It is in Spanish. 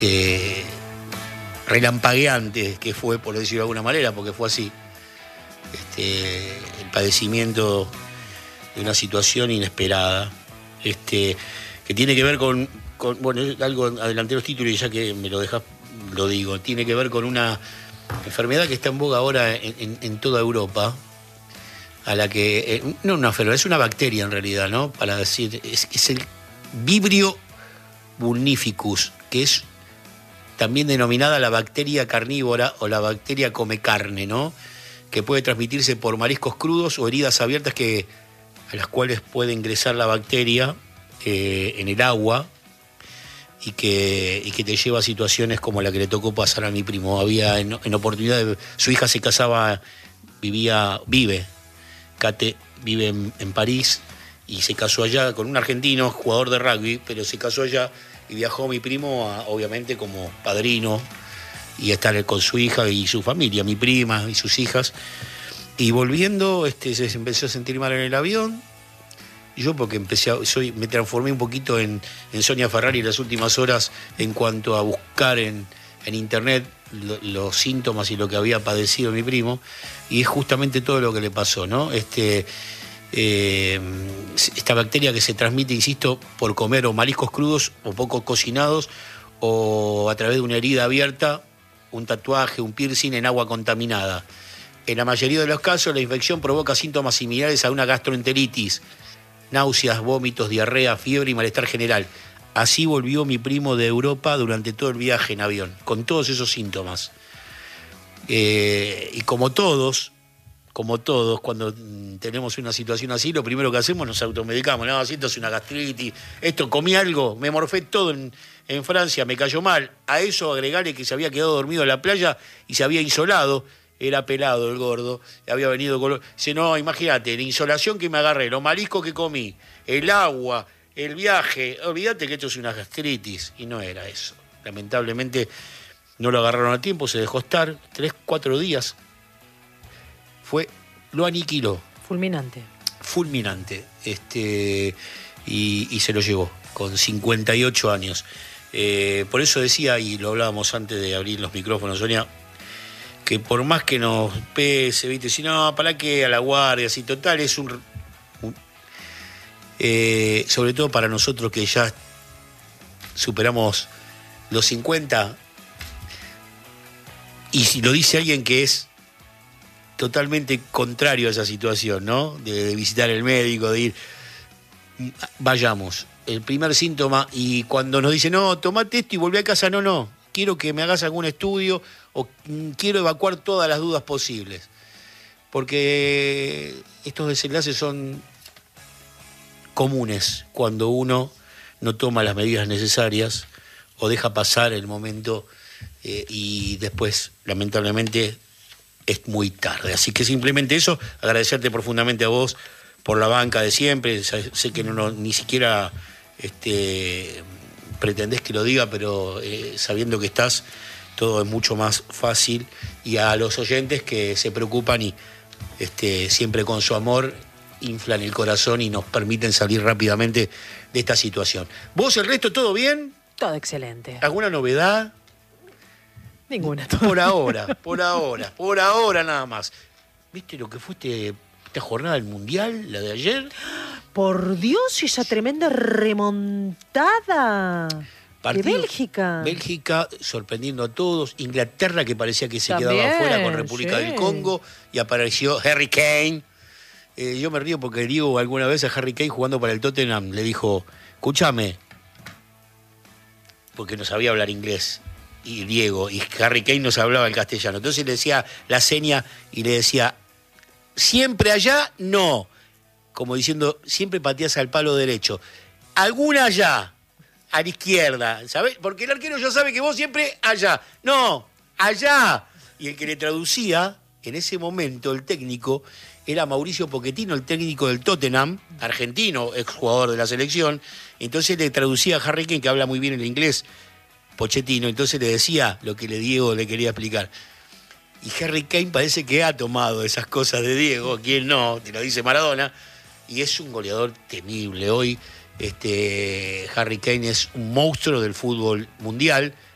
eh, relampagueante que fue, por decirlo de alguna manera, porque fue así. El padecimiento de una situación inesperada, que tiene que ver con bueno, algo, adelanté los títulos y ya que me lo dejas, lo digo, tiene que ver con una enfermedad que está en boga ahora en toda Europa, a la que, no una enfermedad, es una bacteria en realidad, ¿no? Para decir, es el Vibrio vulnificus, que es también denominada la bacteria carnívora o la bacteria come carne, ¿no? Que puede transmitirse por mariscos crudos o heridas abiertas a las cuales puede ingresar la bacteria en el agua y que te lleva a situaciones como la que le tocó pasar a mi primo. Había en oportunidad, su hija se casaba, Kate vive en París y se casó allá con un argentino, jugador de rugby, pero se casó allá y viajó mi primo, obviamente como padrino, y estar con su hija y su familia, mi prima y sus hijas. Y volviendo, se empezó a sentir mal en el avión. Yo porque me transformé un poquito en Sonia Ferrari en las últimas horas en cuanto a buscar en internet los síntomas y lo que había padecido mi primo, y es justamente todo lo que le pasó, ¿no? Esta bacteria que se transmite, insisto, por comer o mariscos crudos o poco cocinados o a través de una herida abierta, un tatuaje, un piercing en agua contaminada. En la mayoría de los casos, la infección provoca síntomas similares a una gastroenteritis, náuseas, vómitos, diarrea, fiebre y malestar general. Así volvió mi primo de Europa durante todo el viaje en avión, con todos esos síntomas. Y como todos, cuando tenemos una situación así, lo primero que hacemos nos automedicamos. No, esto es una gastritis, esto, comí algo, me morfé todo en Francia, me cayó mal. A eso agregarle que se había quedado dormido en la playa y se había insolado. Era pelado el gordo, había venido con... Dice, no, imagínate, la insolación que me agarré, los mariscos que comí, el agua, el viaje, olvídate que esto es una gastritis. Y no era eso. Lamentablemente no lo agarraron a tiempo, se dejó estar 3-4 días. Lo aniquiló. Fulminante. Y se lo llevó con 58 años. Por eso decía, y lo hablábamos antes de abrir los micrófonos, Sonia, que por más que nos pese, ¿viste? Si no, ¿para qué? A la guardia, así, total, es sobre todo para nosotros que ya superamos los 50, y si lo dice alguien que es totalmente contrario a esa situación, ¿no? De visitar el médico, de ir, vayamos. El primer síntoma, y cuando nos dicen, no, tomate esto y volví a casa, no, quiero que me hagas algún estudio o quiero evacuar todas las dudas posibles. Porque estos desenlaces son comunes cuando uno no toma las medidas necesarias o deja pasar el momento y después, lamentablemente, es muy tarde. Así que simplemente eso, agradecerte profundamente a vos por la banca de siempre. Sé que ni siquiera pretendés que lo diga, pero sabiendo que estás, todo es mucho más fácil. Y a los oyentes que se preocupan y siempre con su amor inflan el corazón y nos permiten salir rápidamente de esta situación. ¿Vos, el resto, todo bien? Todo excelente. ¿Alguna novedad? Ninguna. Por ahora nada más. ¿Viste lo que fue esta jornada del Mundial, la de ayer? Por Dios, esa tremenda remontada de Bélgica. Bélgica sorprendiendo a todos. Inglaterra, que parecía que se También, quedaba afuera con República del Congo. Y apareció Harry Kane. Yo me río porque Diego alguna vez a Harry Kane jugando para el Tottenham le dijo, escúchame, porque no sabía hablar inglés. Y Diego, y Harry Kane no se hablaba el castellano. Entonces le decía la seña y le decía, siempre allá, no. Como diciendo, siempre pateás al palo derecho. Alguna allá, a la izquierda, ¿sabés? Porque el arquero ya sabe que vos siempre allá. No, allá. Y el que le traducía, en ese momento, el técnico, era Mauricio Pochettino, el técnico del Tottenham, argentino, exjugador de la selección. Entonces le traducía a Harry Kane, que habla muy bien el inglés, Pochettino, entonces le decía lo que Diego le quería explicar. Y Harry Kane parece que ha tomado esas cosas de Diego, quien no, te lo dice Maradona, y es un goleador temible. Hoy Harry Kane es un monstruo del fútbol mundial.